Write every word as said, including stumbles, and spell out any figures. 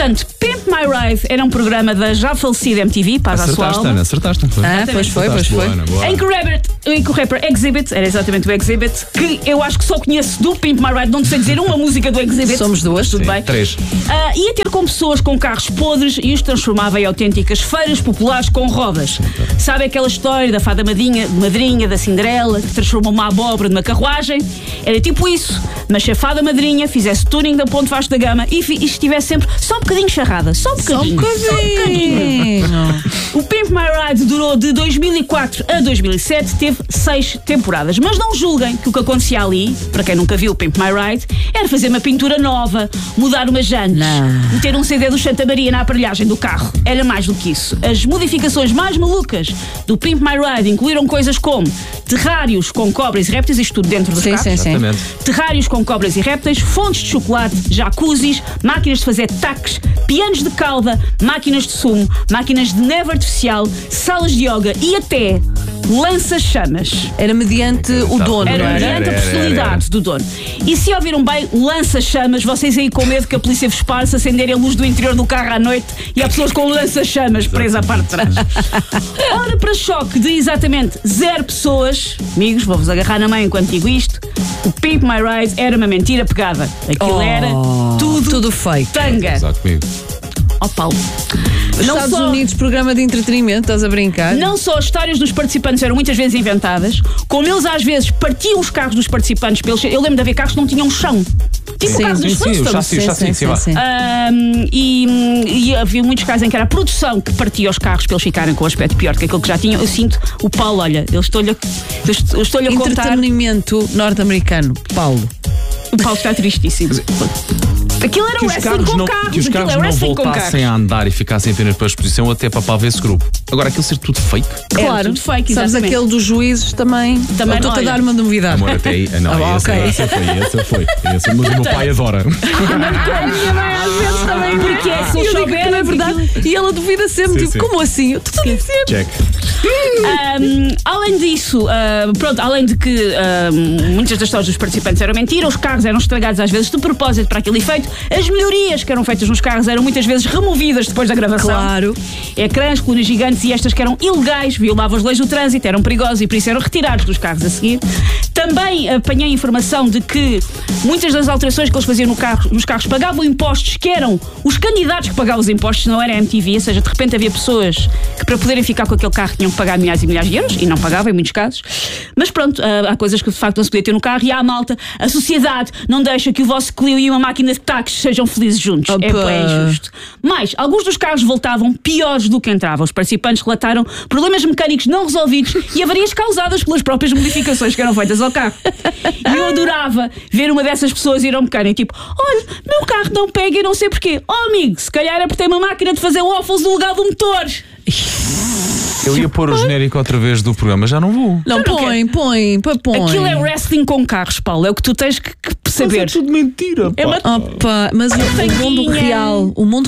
Portanto, Pimp My Ride era um programa da já falecida M T V, paz à sua Acertaste, alma. Ana, acertaste. Foi. Ah, pois foi, pois foi. Boa, Ana, boa. Em que o rapper, em que o rapper Exhibit, era exatamente o Exhibit, que eu acho que só conheço do Pimp My Ride, não sei dizer uma música do Exhibit. Somos duas. Tudo Sim, bem. três. Ah, ia ter com pessoas com carros podres e os transformava em autênticas feiras populares com rodas. Sabe aquela história da fada madrinha, madrinha da Cinderela, que transformou uma abóbora numa carruagem? Era tipo isso, mas se a fada madrinha fizesse tuning da Ponte Vasco da Gama e, fi, e estivesse sempre só um bocadinho charrada, só um bocadinho. Só um bocadinho. O Pimp My Ride durou de dois mil e quatro a dois mil e sete, teve seis temporadas. Mas não julguem que o que acontecia ali, para quem nunca viu o Pimp My Ride, era fazer uma pintura nova, mudar umas jantes, Não. meter um C D do Santa Maria na aparelhagem do carro. Era mais do que isso. As modificações mais malucas do Pimp My Ride incluíram coisas como terrários com cobras e répteis, isto tudo dentro dos Sim, carros. sim, sim. Exatamente. Terrários com cobras e répteis, fontes de chocolate, jacuzzis, máquinas de fazer taques, pianos de cauda, máquinas de sumo, máquinas de neve artificial, salas de yoga e até lança-chamas. Era mediante o dono, Era não era? mediante a era, personalidade era. do dono. E se ouviram bem lança-chamas, vocês aí com medo que a polícia vos pare se acenderem a luz do interior do carro à noite e há pessoas com lança-chamas presas à parte de trás. Ora, para choque de exatamente zero pessoas, amigos, vou-vos agarrar na mão enquanto digo isto, o Pimp My Ride era uma mentira pegada. Aquilo Oh, era tudo, tudo fake. tanga. Exato comigo. Ó Paulo. Não Estados só- Unidos, programa de entretenimento, estás a brincar? Não só as histórias dos participantes eram muitas vezes inventadas, como eles às vezes partiam os carros dos participantes pelos. Eu lembro de haver carros que não tinham chão. Tipo Sim, o carro dos sim, sim, o Flintstones. chassi, o chassi, sim, vá. Ahm, e, e havia muitos casos em que era a produção que partia os carros para eles ficarem com o aspecto pior que aquilo que já tinham. Eu sinto o Paulo, olha, eu estou-lhe a, eu estou- eu estou-lhe a contar. Entretenimento norte-americano, Paulo. O Paulo está tristíssimo. Aquilo era Que os wrestling carros com não, carros. que os Aquilo carros é não wrestling com voltassem carros. a andar e ficassem apenas para a exposição até para para ver esse grupo. Agora, aquilo ser tudo fake. Era Claro. tudo fake, Sabes exatamente. aquele dos juízes também? Também, Estou-te a olha. dar uma novidade. Amor, até aí. Não, Ah, esse, ok. esse foi, esse foi. Esse, mas o meu pai adora. Porque é, se E eles eu digo que não é souberem. verdade. E ela duvida sempre, Sim, tipo, sim. como assim? Eu estou a dizer. Check. Um, além disso, uh, pronto, além de que uh, muitas das histórias dos participantes eram mentira, os carros eram estragados às vezes de propósito para aquele efeito, as melhorias que eram feitas nos carros eram muitas vezes removidas depois da gravação. Claro. Ecrãs, colunas gigantes e estas que eram ilegais, violavam as leis do trânsito, eram perigosas e por isso eram retirados dos carros a seguir. Também apanhei informação de que muitas das alterações que eles faziam no carro, nos carros pagavam impostos que eram os candidatos que pagavam os impostos, não era a M T V, ou seja, de repente havia pessoas que para poderem ficar com aquele carro tinham que pagar milhares e milhares de euros e não pagavam em muitos casos. Mas pronto, há há coisas que de facto não se podia ter no carro e há a malta, a sociedade não deixa que o vosso Clio e uma máquina de táxis sejam felizes juntos. Opa. É, é injusto. Mas alguns dos carros voltavam piores do que entravam. Os participantes relataram problemas mecânicos não resolvidos e avarias causadas pelas próprias modificações que eram feitas ao carro. E eu adorava ver uma dessas pessoas ir ao mecânico, tipo, olha, meu carro não pega e não sei porquê. Oh amigo, se calhar é porque tem uma máquina de fazer waffles no lugar do motor. Eu ia pôr o genérico outra vez do programa, já não vou. Não, não põe, põe, põe, põe. Aquilo é wrestling com carros, Paulo. É o que tu tens que, que perceber. Mas é tudo mentira, pá. É uma Opa, mas o, o mundo Tanguinha. real, o mundo